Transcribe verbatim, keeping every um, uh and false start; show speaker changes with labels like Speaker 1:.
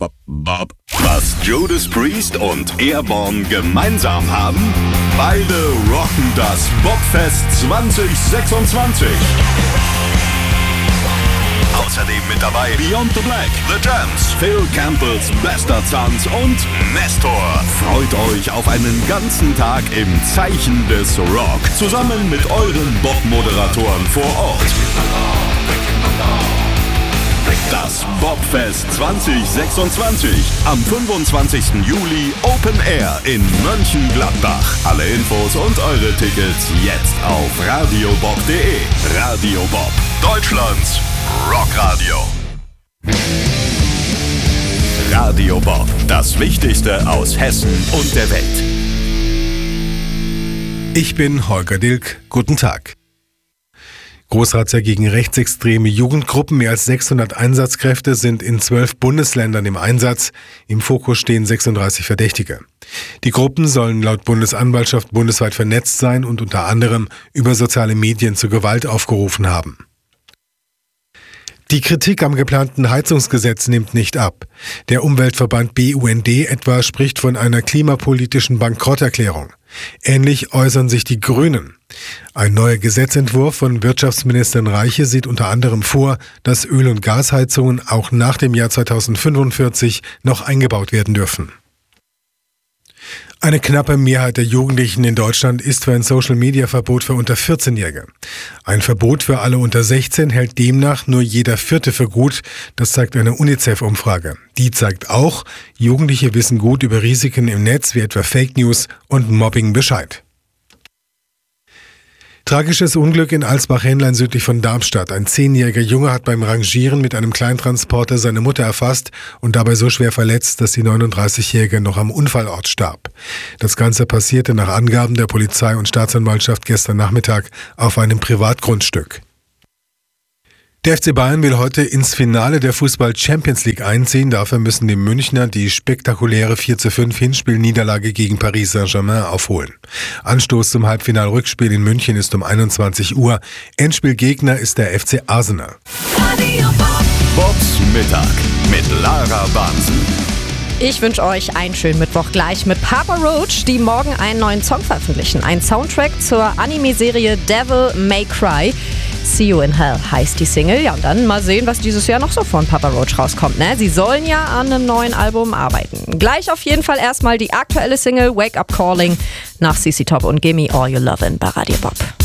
Speaker 1: Bob, Bob. Was Judas Priest und Airborne gemeinsam haben? Beide rocken das Bobfest zwanzig sechsundzwanzig. Außerdem mit dabei Beyond the Black, The Jams, Phil Campbells bester Tanz und Nestor. Freut euch auf einen ganzen Tag im Zeichen des Rock, zusammen mit euren Bob-Moderatoren vor Ort. Das Bobfest zwanzig sechsundzwanzig am fünfundzwanzigsten Juli Open Air in Mönchengladbach. Alle Infos und eure Tickets jetzt auf radiobob punkt de. Radio Bob, Deutschlands Rockradio. Radio Bob, das Wichtigste aus Hessen und der Welt.
Speaker 2: Ich bin Holger Dilk. Guten Tag. Großrazzia gegen rechtsextreme Jugendgruppen. Mehr als sechshundert Einsatzkräfte sind in zwölf Bundesländern im Einsatz. Im Fokus stehen sechsunddreißig Verdächtige. Die Gruppen sollen laut Bundesanwaltschaft bundesweit vernetzt sein und unter anderem über soziale Medien zur Gewalt aufgerufen haben. Die Kritik am geplanten Heizungsgesetz nimmt nicht ab. Der Umweltverband B U N D etwa spricht von einer klimapolitischen Bankrotterklärung. Ähnlich äußern sich die Grünen. Ein neuer Gesetzentwurf von Wirtschaftsministerin Reiche sieht unter anderem vor, dass Öl- und Gasheizungen auch nach dem Jahr zweitausendfünfundvierzig noch eingebaut werden dürfen. Eine knappe Mehrheit der Jugendlichen in Deutschland ist für ein Social-Media-Verbot für unter vierzehnjährige. Ein Verbot für alle unter sechzehn hält demnach nur jeder Vierte für gut. Das zeigt eine UNICEF-Umfrage. Die zeigt auch, Jugendliche wissen gut über Risiken im Netz wie etwa Fake News und Mobbing Bescheid. Tragisches Unglück in Alsbach-Hähnlein südlich von Darmstadt. Ein zehnjähriger Junge hat beim Rangieren mit einem Kleintransporter seine Mutter erfasst und dabei so schwer verletzt, dass die neununddreißigjährige noch am Unfallort starb. Das Ganze passierte nach Angaben der Polizei und Staatsanwaltschaft gestern Nachmittag auf einem Privatgrundstück. Der F C Bayern will heute ins Finale der Fußball-Champions League einziehen. Dafür müssen die Münchner die spektakuläre vier zu fünf Hinspielniederlage gegen Paris Saint-Germain aufholen. Anstoß zum Halbfinal-Rückspiel in München ist um einundzwanzig Uhr. Endspielgegner ist der F C Arsenal.
Speaker 1: Bobs Mittag mit Lara Bansen.
Speaker 3: Ich wünsche euch einen schönen Mittwoch gleich mit Papa Roach, die morgen einen neuen Song veröffentlichen. Ein Soundtrack zur Anime-Serie Devil May Cry. See You in Hell heißt die Single. Ja, und dann mal sehen, was dieses Jahr noch so von Papa Roach rauskommt. Ne? Sie sollen ja an einem neuen Album arbeiten. Gleich auf jeden Fall erstmal die aktuelle Single Wake Up Calling nach C C Top und Gimme All Your Lovin' bei Radio Bob.